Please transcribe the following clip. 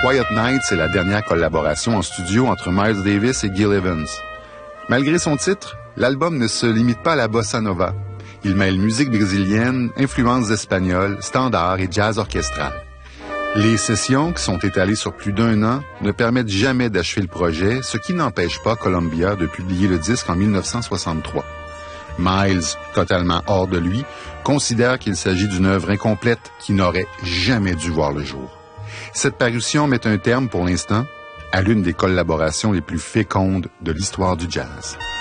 Quiet Nights est la dernière collaboration en studio entre Miles Davis et Gil Evans. Malgré son titre, l'album ne se limite pas à la bossa nova. Il mêle musique brésilienne, influences espagnoles, standards et jazz orchestral. Les sessions, qui sont étalées sur plus d'1 an, ne permettent jamais d'achever le projet, ce qui n'empêche pas Columbia de publier le disque en 1963. Miles, totalement hors de lui, considère qu'il s'agit d'une œuvre incomplète qui n'aurait jamais dû voir le jour. Cette parution met un terme, pour l'instant, à l'une des collaborations les plus fécondes de l'histoire du jazz.